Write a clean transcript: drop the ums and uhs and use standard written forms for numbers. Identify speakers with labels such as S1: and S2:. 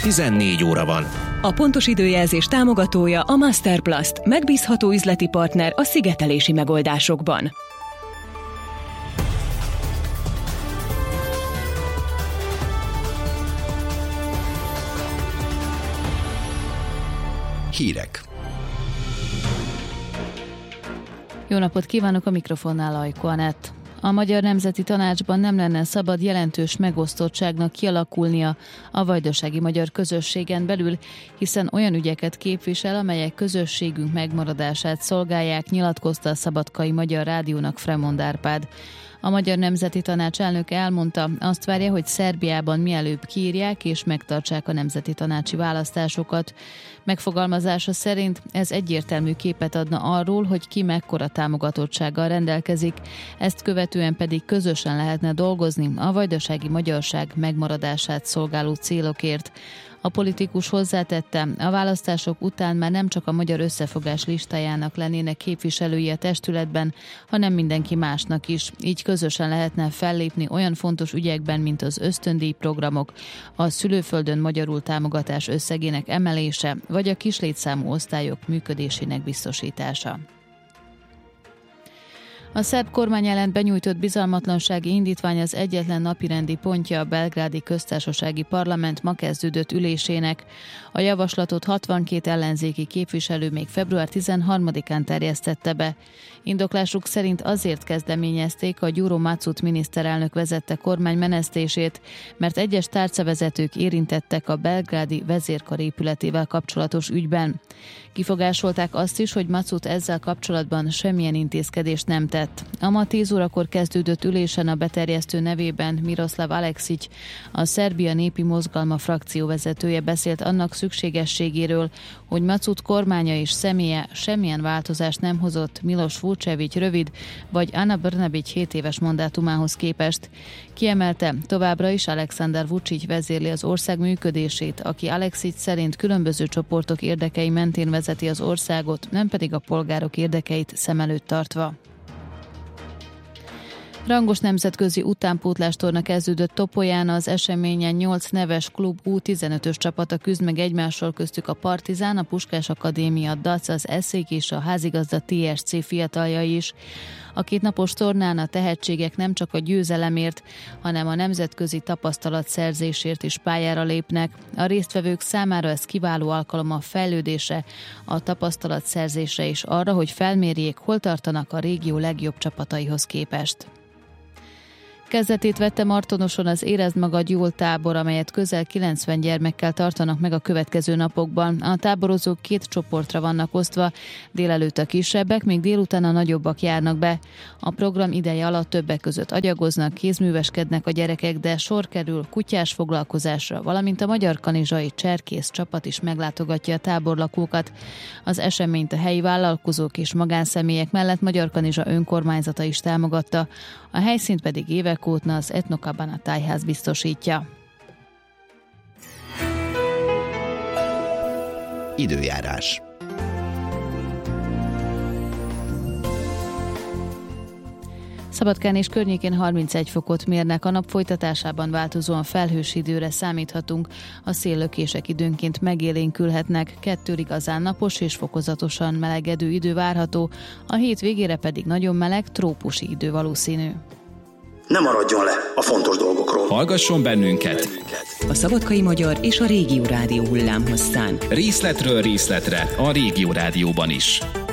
S1: 14 óra van.
S2: A pontos időjelzés támogatója a Masterplast, megbízható üzleti partner a szigetelési megoldásokban.
S1: Hírek.
S3: Jó napot kívánok, a mikrofonnál Ajko Anett. A Magyar Nemzeti Tanácsban nem lenne szabad jelentős megosztottságnak kialakulnia a vajdasági magyar közösségen belül, hiszen olyan ügyeket képvisel, amelyek közösségünk megmaradását szolgálják, nyilatkozta a Szabadkai Magyar Rádiónak Fremond Árpád. A Magyar Nemzeti Tanács elnöke elmondta, azt várja, hogy Szerbiában mielőbb kiírják és megtartsák a nemzeti tanácsi választásokat. Megfogalmazása szerint ez egyértelmű képet adna arról, hogy ki mekkora támogatottsággal rendelkezik, ezt követően pedig közösen lehetne dolgozni a vajdasági magyarság megmaradását szolgáló célokért. A politikus hozzátette, a választások után már nem csak a Magyar Összefogás listájának lennének képviselői a testületben, hanem mindenki másnak is. Így közösen lehetne fellépni olyan fontos ügyekben, mint az ösztöndíjprogramok, a szülőföldön magyarul támogatás összegének emelése, vagy a kislétszámú osztályok működésének biztosítása. A szerb kormány ellen benyújtott bizalmatlansági indítvány az egyetlen napirendi pontja a belgrádi köztársasági parlament ma kezdődött ülésének. A javaslatot 62 ellenzéki képviselő még február 13-án terjesztette be. Indoklásuk szerint azért kezdeményezték a Gyuro Macut miniszterelnök vezette kormány menesztését, mert egyes tárcavezetők érintettek a belgrádi vezérkar épületével kapcsolatos ügyben. Kifogásolták azt is, hogy Macut ezzel kapcsolatban semmilyen intézkedést nem tett. A ma 10 órakor kezdődött ülésen a beterjesztő nevében Miroslav Aleksić, a Szerbia Népi Mozgalma frakcióvezetője beszélt annak szükségességéről, hogy Macut kormánya és személye semmilyen változást nem hozott Miloš Vučević rövid vagy Ana Brnabić 7 éves mandátumához képest. Kiemelte, továbbra is Aleksandar Vučić vezérli az ország működését, aki Aleksić szerint különböző csoportok érdekei mentén vezeti az országot, nem pedig a polgárok érdekeit szem előtt tartva. Rangos nemzetközi utánpótlástorna kezdődött Topolyán, az eseményen 8 neves klub U15-ös csapata küzd meg egymással, köztük a Partizán, a Puskás Akadémia, a DAC, az Eszék és a házigazda TSC fiataljai is. A kétnapos tornán a tehetségek nem csak a győzelemért, hanem a nemzetközi tapasztalatszerzésért is pályára lépnek. A résztvevők számára ez kiváló alkalom a fejlődésre, a tapasztalatszerzésre és arra, hogy felmérjék, hol tartanak a régió legjobb csapataihoz képest. Kezdetét vette Martonoson az Érezd magad jól tábor, amelyet közel 90 gyermekkel tartanak meg a következő napokban. A táborozók 2 csoportra vannak osztva, délelőtt a kisebbek, még délután a nagyobbak járnak be. A program ideje alatt többek között agyagoznak, kézműveskednek a gyerekek, de sor kerül kutyás foglalkozásra, valamint a magyar kanizsai cserkész csapat is meglátogatja a táborlakókat. Az eseményt a helyi vállalkozók és magánszemélyek mellett Magyarkanizsa önkormányzata is támogatta, a helyszínt pedig évek óta az Etnokabana tájház biztosítja.
S1: Időjárás.
S3: Szabadkán és környékén 31 fokot mérnek, a nap folytatásában változóan felhős időre számíthatunk, a széllökések időnként megélénkülhetnek, 2 igazán napos és fokozatosan melegedő idő várható, a hét végére pedig nagyon meleg, trópusi idő valószínű.
S4: Ne maradjon le a fontos dolgokról.
S1: Hallgasson bennünket!
S2: A Szabadkai Magyar és a Régió Rádió hullámhosszán.
S1: Részletről részletre a Régió Rádióban is.